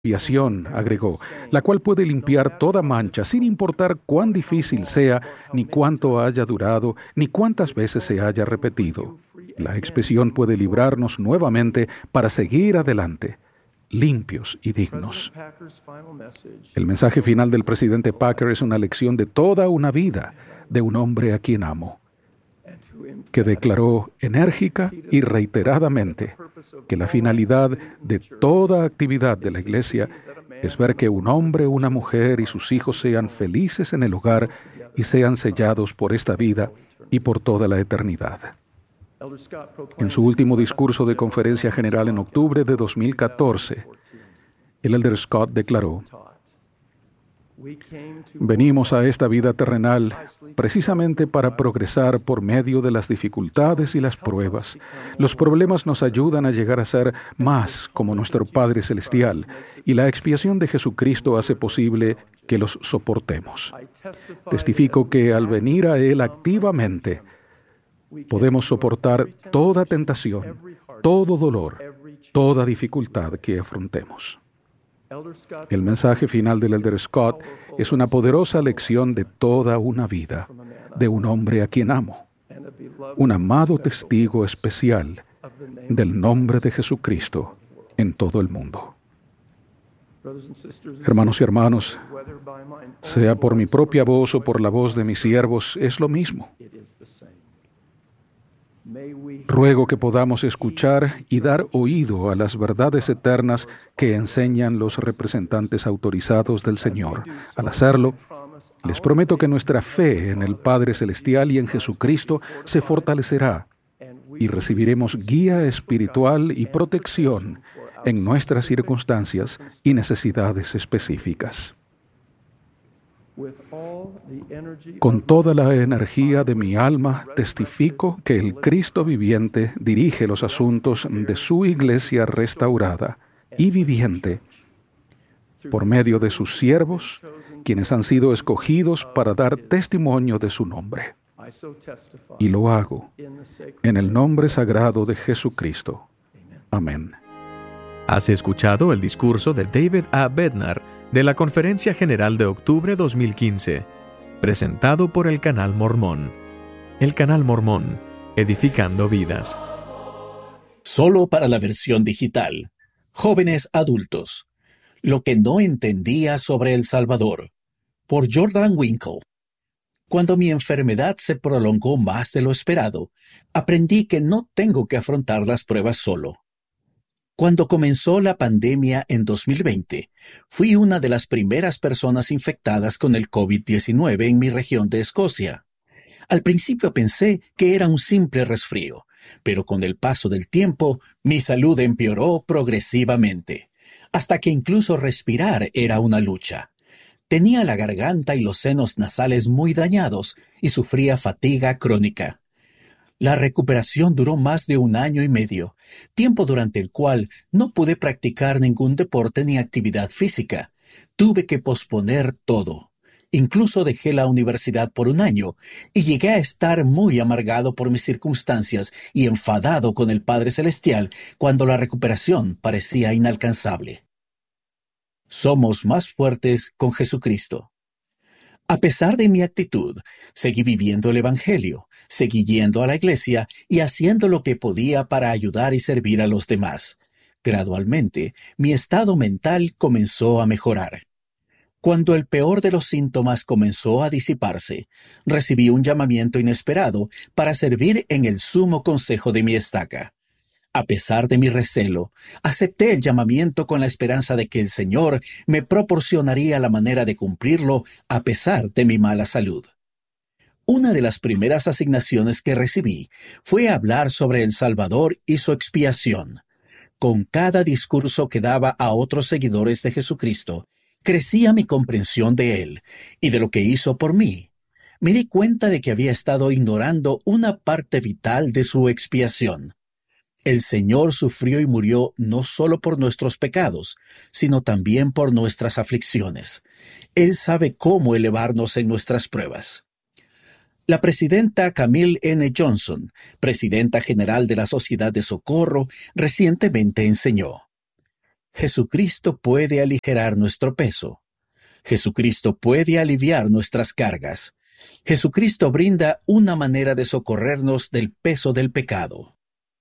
expiación, agregó, la cual puede limpiar toda mancha sin importar cuán difícil sea, ni cuánto haya durado, ni cuántas veces se haya repetido. La expiación puede librarnos nuevamente para seguir adelante, limpios y dignos. El mensaje final del presidente Packer es una lección de toda una vida de un hombre a quien amo, que declaró enérgica y reiteradamente que la finalidad de toda actividad de la Iglesia es ver que un hombre, una mujer y sus hijos sean felices en el hogar y sean sellados por esta vida y por toda la eternidad. En su último discurso de conferencia general en octubre de 2014, el elder Scott declaró: venimos a esta vida terrenal precisamente para progresar por medio de las dificultades y las pruebas. Los problemas nos ayudan a llegar a ser más como nuestro Padre Celestial, y la expiación de Jesucristo hace posible que los soportemos. Testifico que al venir a Él activamente, podemos soportar toda tentación, todo dolor, toda dificultad que afrontemos. El mensaje final del elder Scott es una poderosa lección de toda una vida, de un hombre a quien amo, un amado testigo especial del nombre de Jesucristo en todo el mundo. Hermanos y hermanos, sea por mi propia voz o por la voz de mis siervos, es lo mismo. Ruego que podamos escuchar y dar oído a las verdades eternas que enseñan los representantes autorizados del Señor. Al hacerlo, les prometo que nuestra fe en el Padre Celestial y en Jesucristo se fortalecerá y recibiremos guía espiritual y protección en nuestras circunstancias y necesidades específicas. Con toda la energía de mi alma, testifico que el Cristo viviente dirige los asuntos de su iglesia restaurada y viviente por medio de sus siervos, quienes han sido escogidos para dar testimonio de su nombre. Y lo hago en el nombre sagrado de Jesucristo. Amén. Has escuchado el discurso de David A. Bednar de la Conferencia General de Octubre 2015, presentado por el Canal Mormón. El Canal Mormón, edificando vidas. Solo para la versión digital. Jóvenes adultos. Lo que no entendía sobre El Salvador. Por Jordan Winkle. Cuando mi enfermedad se prolongó más de lo esperado, aprendí que no tengo que afrontar las pruebas solo. Cuando comenzó la pandemia en 2020, fui una de las primeras personas infectadas con el COVID-19 en mi región de Escocia. Al principio pensé que era un simple resfrío, pero con el paso del tiempo, mi salud empeoró progresivamente, hasta que incluso respirar era una lucha. Tenía la garganta y los senos nasales muy dañados y sufría fatiga crónica. La recuperación duró más de 1 año y medio, tiempo durante el cual no pude practicar ningún deporte ni actividad física. Tuve que posponer todo. Incluso dejé la universidad por 1 año y llegué a estar muy amargado por mis circunstancias y enfadado con el Padre Celestial cuando la recuperación parecía inalcanzable. Somos más fuertes con Jesucristo. A pesar de mi actitud, seguí viviendo el Evangelio, seguí yendo a la iglesia y haciendo lo que podía para ayudar y servir a los demás. Gradualmente, mi estado mental comenzó a mejorar. Cuando el peor de los síntomas comenzó a disiparse, recibí un llamamiento inesperado para servir en el sumo consejo de mi estaca. A pesar de mi recelo, acepté el llamamiento con la esperanza de que el Señor me proporcionaría la manera de cumplirlo a pesar de mi mala salud. Una de las primeras asignaciones que recibí fue hablar sobre El Salvador y su expiación. Con cada discurso que daba a otros seguidores de Jesucristo, crecía mi comprensión de Él y de lo que hizo por mí. Me di cuenta de que había estado ignorando una parte vital de su expiación. El Señor sufrió y murió no solo por nuestros pecados, sino también por nuestras aflicciones. Él sabe cómo elevarnos en nuestras pruebas. La presidenta Camille N. Johnson, presidenta general de la Sociedad de Socorro, recientemente enseñó: Jesucristo puede aligerar nuestro peso. Jesucristo puede aliviar nuestras cargas. Jesucristo brinda una manera de socorrernos del peso del pecado.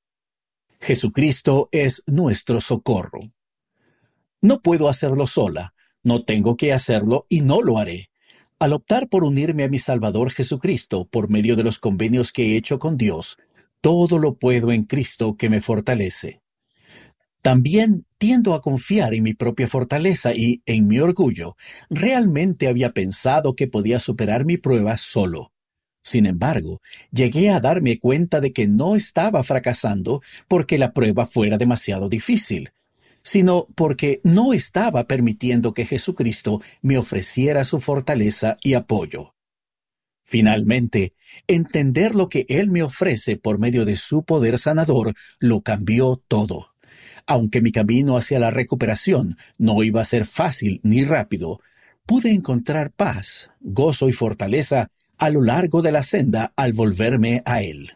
Jesucristo es nuestro socorro. No puedo hacerlo sola, no tengo que hacerlo y no lo haré. Al optar por unirme a mi Salvador Jesucristo por medio de los convenios que he hecho con Dios, todo lo puedo en Cristo que me fortalece. También tiendo a confiar en mi propia fortaleza y, en mi orgullo, realmente había pensado que podía superar mi prueba solo. Sin embargo, llegué a darme cuenta de que no estaba fracasando porque la prueba fuera demasiado difícil, sino porque no estaba permitiendo que Jesucristo me ofreciera su fortaleza y apoyo. Finalmente, entender lo que Él me ofrece por medio de su poder sanador lo cambió todo. Aunque mi camino hacia la recuperación no iba a ser fácil ni rápido, pude encontrar paz, gozo y fortaleza a lo largo de la senda al volverme a Él.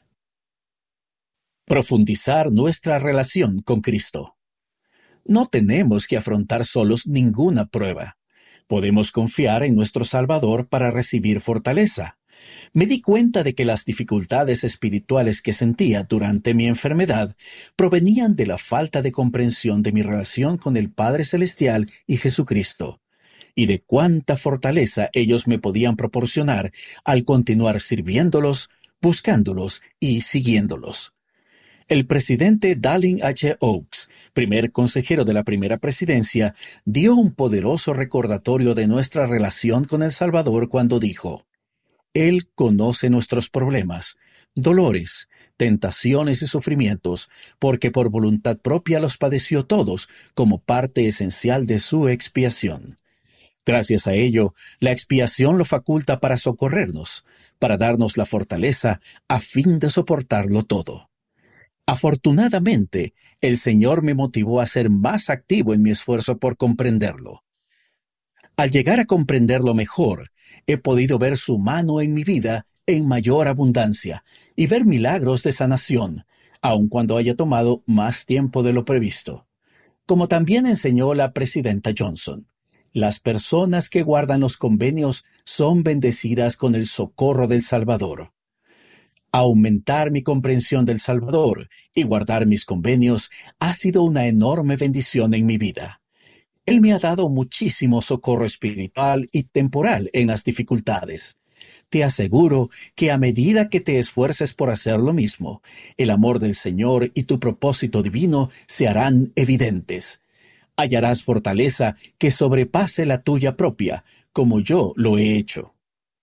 Profundizar nuestra relación con Cristo. No tenemos que afrontar solos ninguna prueba. Podemos confiar en nuestro Salvador para recibir fortaleza. Me di cuenta de que las dificultades espirituales que sentía durante mi enfermedad provenían de la falta de comprensión de mi relación con el Padre Celestial y Jesucristo, y de cuánta fortaleza ellos me podían proporcionar al continuar sirviéndolos, buscándolos y siguiéndolos. El presidente Dallin H. Oaks, primer consejero de la primera presidencia, dio un poderoso recordatorio de nuestra relación con el Salvador cuando dijo: Él conoce nuestros problemas, dolores, tentaciones y sufrimientos, porque por voluntad propia los padeció todos como parte esencial de su expiación. Gracias a ello, la expiación lo faculta para socorrernos, para darnos la fortaleza a fin de soportarlo todo. Afortunadamente, el Señor me motivó a ser más activo en mi esfuerzo por comprenderlo. Al llegar a comprenderlo mejor, he podido ver su mano en mi vida en mayor abundancia y ver milagros de sanación, aun cuando haya tomado más tiempo de lo previsto. Como también enseñó la presidenta Johnson, las personas que guardan los convenios son bendecidas con el socorro del Salvador. Aumentar mi comprensión del Salvador y guardar mis convenios ha sido una enorme bendición en mi vida. Él me ha dado muchísimo socorro espiritual y temporal en las dificultades. Te aseguro que a medida que te esfuerces por hacer lo mismo, el amor del Señor y tu propósito divino se harán evidentes. Hallarás fortaleza que sobrepase la tuya propia, como yo lo he hecho.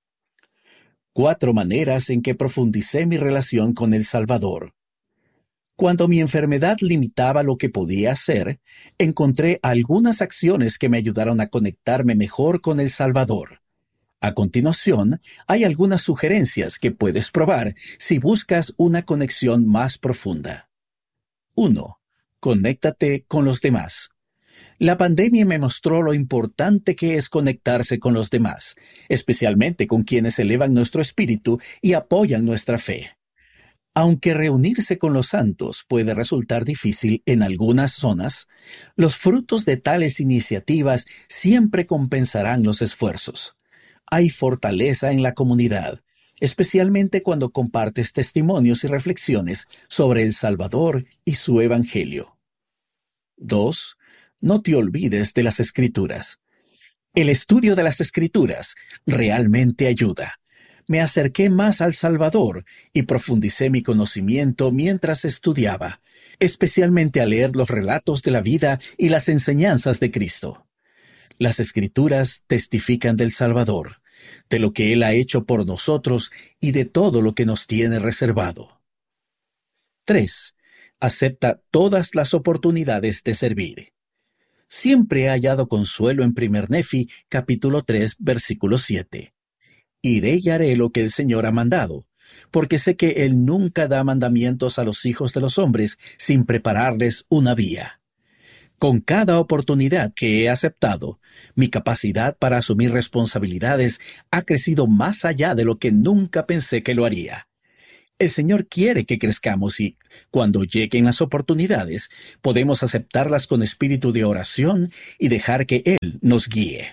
4 maneras en que profundicé mi relación con el Salvador. Cuando mi enfermedad limitaba lo que podía hacer, encontré algunas acciones que me ayudaron a conectarme mejor con el Salvador. A continuación, hay algunas sugerencias que puedes probar si buscas una conexión más profunda. 1. Conéctate con los demás. La pandemia me mostró lo importante que es conectarse con los demás, especialmente con quienes elevan nuestro espíritu y apoyan nuestra fe. Aunque reunirse con los santos puede resultar difícil en algunas zonas, los frutos de tales iniciativas siempre compensarán los esfuerzos. Hay fortaleza en la comunidad, especialmente cuando compartes testimonios y reflexiones sobre el Salvador y su Evangelio. 2. No te olvides de las Escrituras. El estudio de las Escrituras realmente ayuda. Me acerqué más al Salvador y profundicé mi conocimiento mientras estudiaba, especialmente al leer los relatos de la vida y las enseñanzas de Cristo. Las Escrituras testifican del Salvador, de lo que Él ha hecho por nosotros y de todo lo que nos tiene reservado. 3. Acepta todas las oportunidades de servir. Siempre he hallado consuelo en 1 Nefi, capítulo 3, versículo 7. Iré y haré lo que el Señor ha mandado, porque sé que Él nunca da mandamientos a los hijos de los hombres sin prepararles una vía. Con cada oportunidad que he aceptado, mi capacidad para asumir responsabilidades ha crecido más allá de lo que nunca pensé que lo haría. El Señor quiere que crezcamos y, cuando lleguen las oportunidades, podemos aceptarlas con espíritu de oración y dejar que Él nos guíe.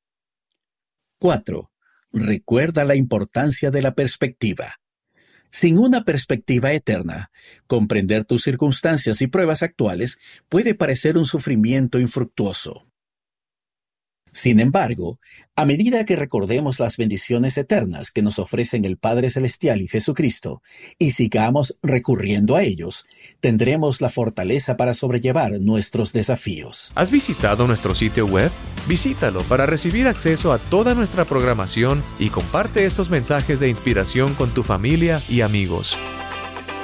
4. Recuerda la importancia de la perspectiva. Sin una perspectiva eterna, comprender tus circunstancias y pruebas actuales puede parecer un sufrimiento infructuoso. Sin embargo, a medida que recordemos las bendiciones eternas que nos ofrecen el Padre Celestial y Jesucristo, y sigamos recurriendo a ellos, tendremos la fortaleza para sobrellevar nuestros desafíos. ¿Has visitado nuestro sitio web? Visítalo para recibir acceso a toda nuestra programación y comparte esos mensajes de inspiración con tu familia y amigos.